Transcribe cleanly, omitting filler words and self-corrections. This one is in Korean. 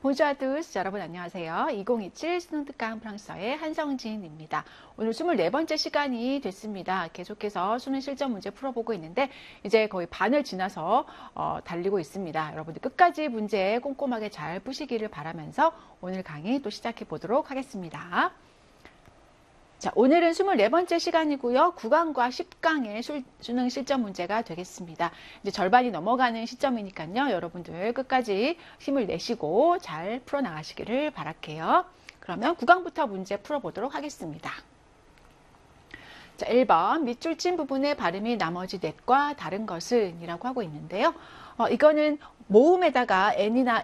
보자두스 여러분 안녕하세요. 2027 수능 특강 프랑스어의 한성진입니다. 오늘 24번째 시간이 됐습니다. 계속해서 수능 실전 문제 풀어보고 있는데 이제 거의 반을 지나서 달리고 있습니다. 여러분들 끝까지 문제 꼼꼼하게 잘 푸시기를 바라면서 오늘 강의 또 시작해 보도록 하겠습니다. 자, 오늘은 24번째 시간이고요. 9강과 10강의 수능 실전 문제가 되겠습니다. 이제 절반이 넘어가는 시점이니까요. 여러분들 끝까지 힘을 내시고 잘 풀어나가시기를 바랄게요. 그러면 9강부터 문제 풀어보도록 하겠습니다. 자, 1번 밑줄 친 부분의 발음이 나머지 넷과 다른 것은 이라고 하고 있는데요. 이거는 모음에다가 n이나